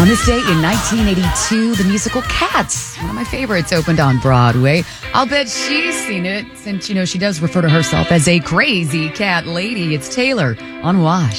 On this day in 1982, the musical Cats, one of my favorites, opened on Broadway. I'll bet she's seen it since, she does refer to herself as a crazy cat lady. It's Taylor on Wash.